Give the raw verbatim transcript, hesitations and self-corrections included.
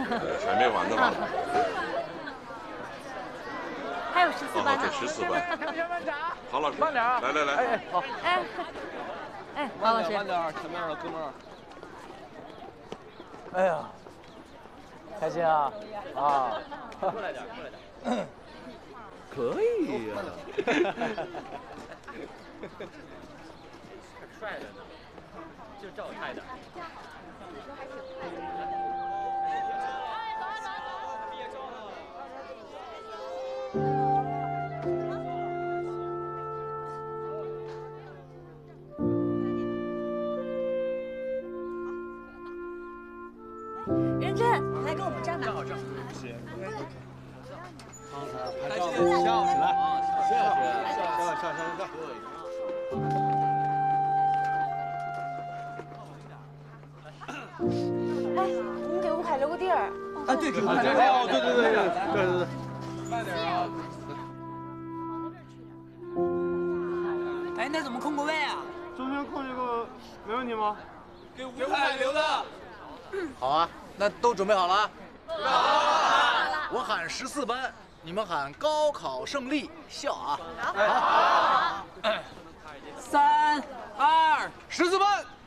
还没完呢吧？ 还有十四班呢。 对，十四班。郝老师， 慢点啊！ 来来来， 哎，好。 哎，哎，郝老师， 慢点，前面了，哥们儿。哎呀，开心啊！啊，过来点，过来点。可以呀。帅着呢，就照我拍的。 认真，来跟我们站吧。 正好正好，谢谢。拍照，笑起来，笑起来，笑笑笑笑笑。 哎，你们给吴凯留个地儿。 哎，对，给吴凯留个。哦，对对对对对对对。慢点啊。 哎，那怎么空个位啊？ 中间空一个，没问题吗？ 给吴凯留的。 好啊，那都准备好了？ 准备好了。 我喊十四班，你们喊高考胜利，笑啊！ 好。三二， 十四班。